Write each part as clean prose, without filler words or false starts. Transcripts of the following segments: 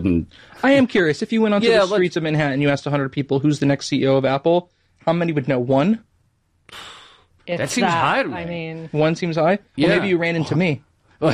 And I am curious. If you went onto the streets of Manhattan and you asked 100 people who's the next CEO of Apple, how many would know? One? That seems high to me. I mean, one seems high? Yeah. Well, maybe you ran into me.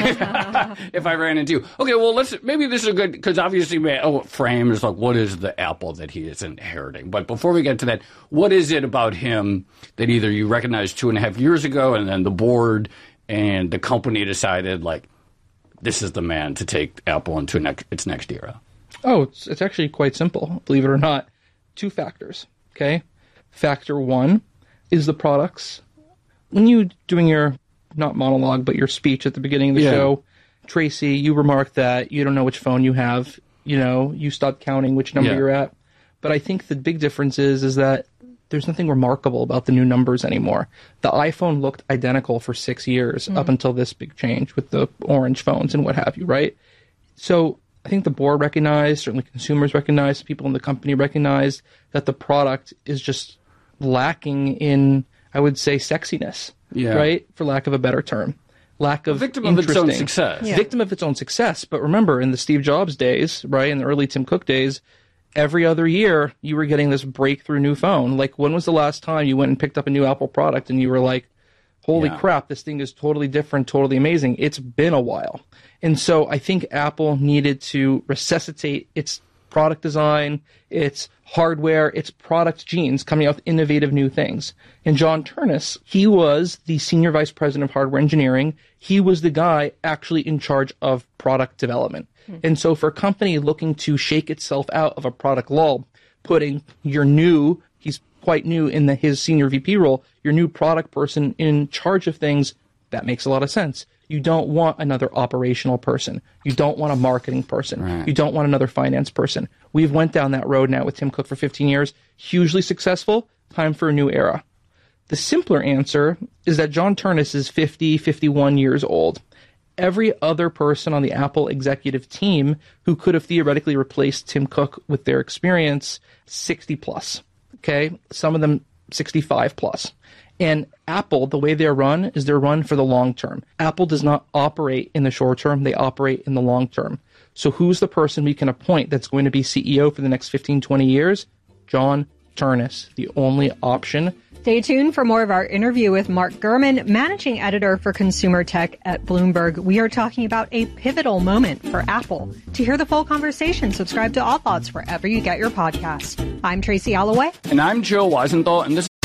If I ran into you. Okay, well, maybe this is a good, because obviously Frame is like, what is the Apple that he is inheriting? But before we get to that, what is it about him that either you recognized 2.5 years ago and then the board and the company decided, like, this is the man to take Apple into its next era? Oh, it's actually quite simple, believe it or not. 2 factors, okay? Factor 1 is the products. When you doing your, not monologue, but your speech at the beginning of the show, Tracy, you remarked that you don't know which phone you have. You know, you stopped counting which number you're at. But I think the big difference is that there's nothing remarkable about the new numbers anymore. The iPhone looked identical for 6 years up until this big change with the orange phones and what have you, right? So I think the board recognized, certainly consumers recognized, people in the company recognized that the product is just lacking in, I would say, sexiness, right? For lack of a better term. Lack of victim of its own success. Yeah. Victim of its own success. But remember, in the Steve Jobs days, right, in the early Tim Cook days, every other year you were getting this breakthrough new phone. Like, when was the last time you went and picked up a new Apple product and you were like, holy crap, this thing is totally different, totally amazing? It's been a while. And so I think Apple needed to resuscitate its product design, its hardware, its product genes, coming out with innovative new things. And John Ternus, he was the senior vice president of hardware engineering. He was the guy actually in charge of product development. And so for a company looking to shake itself out of a product lull, putting your new, he's quite new in his senior VP role, your new product person in charge of things, that makes a lot of sense. You don't want another operational person. You don't want a marketing person. Right. You don't want another finance person. We've went down that road now with Tim Cook for 15 years, hugely successful. Time for a new era. The simpler answer is that John Ternus is 50, 51 years old. Every other person on the Apple executive team who could have theoretically replaced Tim Cook with their experience, 60 plus. Okay? Some of them 65 plus. And Apple, the way they're run, is they're run for the long term. Apple does not operate in the short term. They operate in the long term. So who's the person we can appoint that's going to be CEO for the next 15, 20 years? John Ternus, the only option. Stay tuned for more of our interview with Mark Gurman, managing editor for consumer tech at Bloomberg. We are talking about a pivotal moment for Apple. To hear the full conversation, subscribe to All Thoughts wherever you get your podcasts. I'm Tracy Alloway. And I'm Joe Weisenthal, and this